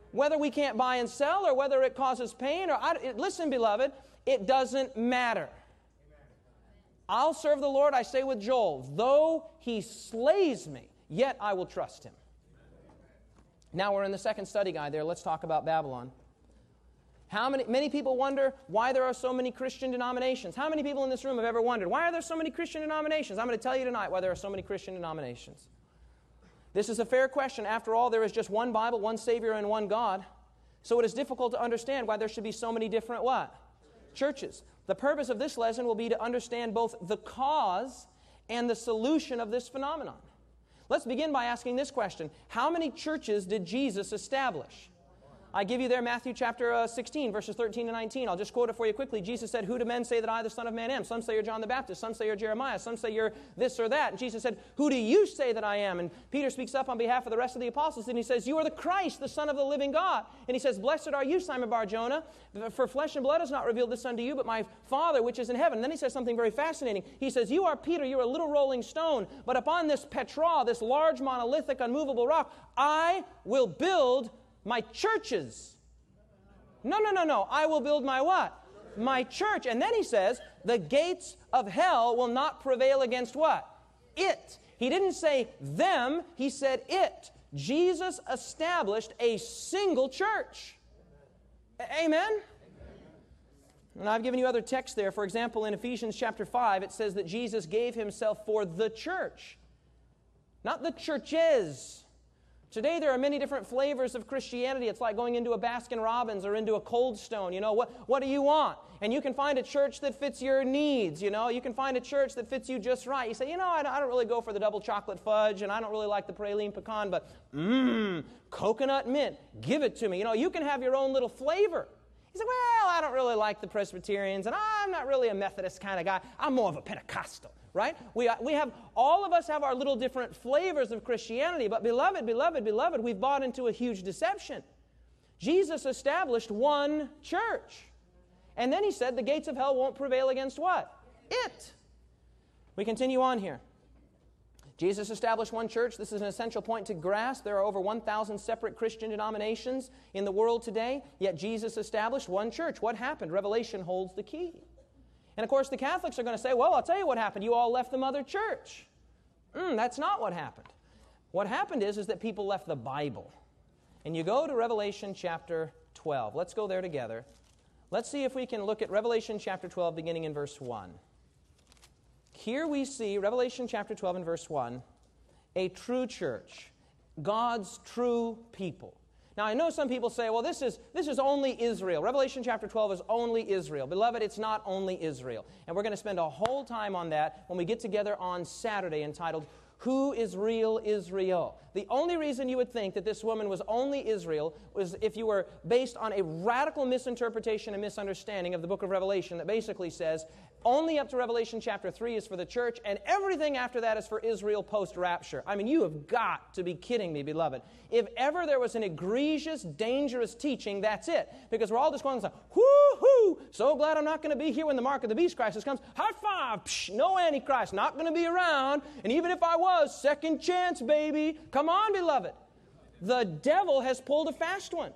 Whether we can't buy and sell or whether it causes pain listen, beloved, it doesn't matter. I'll serve the Lord, I say with Joel, though He slays me, yet I will trust Him. Now we're in the second study guide there. Let's talk about Babylon. Many people wonder why there are so many Christian denominations. How many people in this room have ever wondered, why are there so many Christian denominations? I'm going to tell you tonight why there are so many Christian denominations. This is a fair question. After all, there is just one Bible, one Savior, and one God. So it is difficult to understand why there should be so many different what? Churches. The purpose of this lesson will be to understand both the cause and the solution of this phenomenon. Let's begin by asking this question. How many churches did Jesus establish? I give you there Matthew chapter 16, verses 13 to 19. I'll just quote it for you quickly. Jesus said, "Who do men say that I, the Son of Man, am? Some say you're John the Baptist. Some say you're Jeremiah. Some say you're this or that." And Jesus said, "Who do you say that I am?" And Peter speaks up on behalf of the rest of the apostles, and he says, "You are the Christ, the Son of the living God." And he says, "Blessed are you, Simon Bar-Jonah, for flesh and blood has not revealed this unto you, but my Father which is in heaven." And then he says something very fascinating. He says, "You are Peter, you are a little rolling stone, but upon this Petra, this large monolithic unmovable rock, I will build my churches." No. I will build my what? My church. And then he says, the gates of hell will not prevail against what? It. He didn't say them, he said it. Jesus established a single church. Amen? And I've given you other texts there. For example, in Ephesians chapter 5, it says that Jesus gave Himself for the church, not the churches. Today there are many different flavors of Christianity. It's like going into a Baskin-Robbins or into a Cold Stone. You know, what do you want? And you can find a church that fits your needs, you know. You can find a church that fits you just right. You say, I don't really go for the double chocolate fudge, and I don't really like the praline pecan, but coconut mint, give it to me. You know, you can have your own little flavor. You say, well, I don't really like the Presbyterians, and I'm not really a Methodist kind of guy. I'm more of a Pentecostal. Right? All of us have our little different flavors of Christianity, but beloved, we've bought into a huge deception. Jesus established one church. And then He said the gates of hell won't prevail against what? It. We continue on here. Jesus established one church. This is an essential point to grasp. There are over 1,000 separate Christian denominations in the world today, yet Jesus established one church. What happened? Revelation holds the key. And of course, the Catholics are going to say, well, I'll tell you what happened. You all left the mother church. That's not what happened. What happened is that people left the Bible. And you go to Revelation chapter 12. Let's go there together. Let's see if we can look at Revelation chapter 12, beginning in verse 1. Here we see, Revelation chapter 12 and verse 1, a true church, God's true people. Now, I know some people say, well, this is only Israel. Revelation chapter 12 is only Israel. Beloved, it's not only Israel. And we're going to spend a whole time on that when we get together on Saturday entitled, Who is Real Israel? The only reason you would think that this woman was only Israel was if you were based on a radical misinterpretation and misunderstanding of the book of Revelation that basically says, only up to Revelation chapter 3 is for the church, and everything after that is for Israel post-rapture. I mean, you have got to be kidding me, beloved. If ever there was an egregious, dangerous teaching, that's it. Because we're all just going to say, whoo-hoo, so glad I'm not going to be here when the mark of the beast crisis comes. High five, psh, no Antichrist, not going to be around. And even if I was, second chance, baby. Come on, beloved. The devil has pulled a fast one.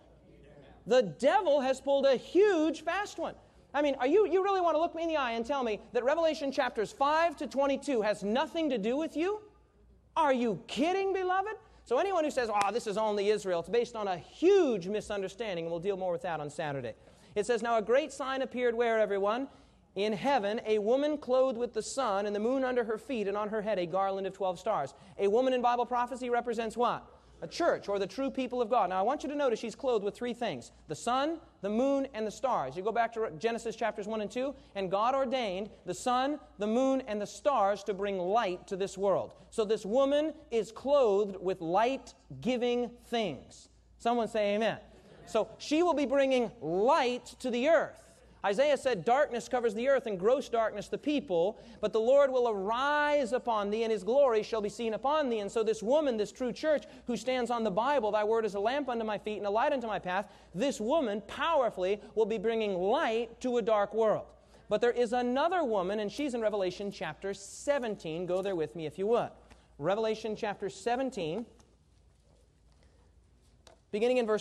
The devil has pulled a huge fast one. I mean, you really want to look me in the eye and tell me that Revelation chapters 5 to 22 has nothing to do with you? Are you kidding, beloved? So anyone who says, this is only Israel, it's based on a huge misunderstanding, and we'll deal more with that on Saturday. It says, now a great sign appeared where, everyone? In heaven, a woman clothed with the sun and the moon under her feet, and on her head a garland of 12 stars. A woman in Bible prophecy represents what? A church, or the true people of God. Now, I want you to notice she's clothed with three things: the sun, the moon, and the stars. You go back to Genesis chapters 1 and 2, and God ordained the sun, the moon, and the stars to bring light to this world. So this woman is clothed with light-giving things. Someone say amen. So she will be bringing light to the earth. Isaiah said, darkness covers the earth and gross darkness the people, but the Lord will arise upon thee, and His glory shall be seen upon thee. And so this woman, this true church, who stands on the Bible, thy word is a lamp unto my feet and a light unto my path, this woman powerfully will be bringing light to a dark world. But there is another woman, and she's in Revelation chapter 17. Go there with me if you would. Revelation chapter 17, beginning in verse